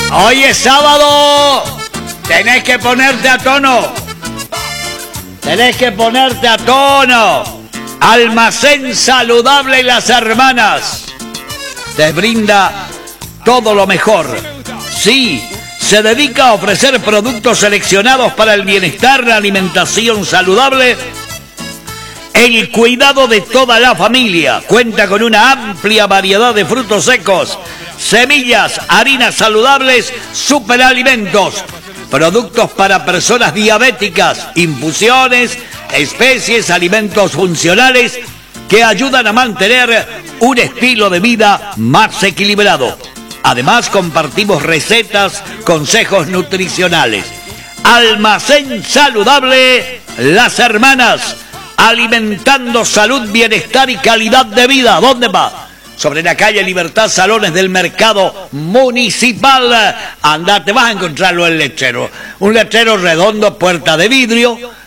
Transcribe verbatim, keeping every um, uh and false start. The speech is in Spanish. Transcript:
Hoy es sábado. Tenés que ponerte a tono. Tenés que ponerte a tono. Almacén Saludable Las Hermanas te brinda todo lo mejor. Sí, se dedica a ofrecer productos seleccionados para el bienestar, la alimentación saludable, el cuidado de toda la familia. Cuenta con una amplia variedad de frutos secos, semillas, harinas saludables, superalimentos, productos para personas diabéticas, infusiones, especies, alimentos funcionales que ayudan a mantener un estilo de vida más equilibrado. Además, compartimos recetas, consejos nutricionales. Almacén Saludable Las Hermanas, alimentando salud, bienestar y calidad de vida. ¿Dónde va? Sobre la calle Libertad, Salones del Mercado Municipal. Andate, vas a encontrarlo en el letrero. Un letrero redondo, puerta de vidrio,